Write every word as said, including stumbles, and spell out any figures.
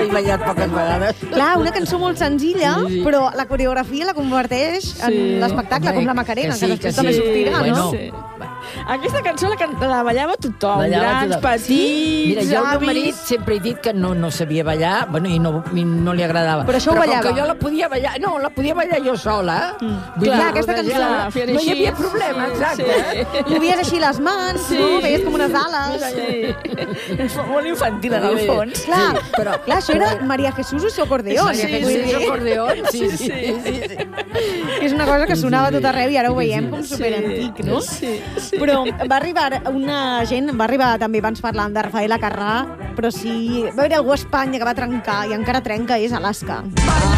he ballat poques vegades. Clar, una cançó molt senzilla, sí, sí. però la coreografia la converteix sí. en l'espectacle, com la Macarena, que, sí, que després que també sí. sortirà, bueno, no? Sí. Aquesta cançó la, la ballava tothom, ballava grans, tothom. petits, sí? Mira, jo al meu avis... marit sempre he dit que no, no sabia ballar, bueno, i no, i no li agradava. Però això ho Però ballava. com que jo la podia ballar, no, la podia ballar jo sola. Mm. Vull clar, dir, aquesta cançó... Clar, no hi havia problema, exacte. Sí. Movies així les mans, sí. no? Veies com unes ales. Sí. Molt infantil, en el fons. Clar, sí, però, clar això era María Jesús i su acordeón. María Jesús i su acordeón, sí, sí, sí. sí, sí. És una cosa que sonava a tot arreu i ara ho veiem com superantic, no? Sí, sí. Però va arribar una gent, va arribar també, abans parlàvem de Rafaela Carrà, però si va haver algú a Espanya que va trencar i encara trenca és Alaska.